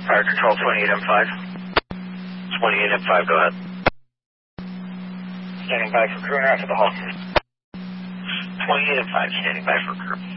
Fire Control 28M5. 28M5, go ahead. Standing by for crew after the halt. 28M5, standing by for crew.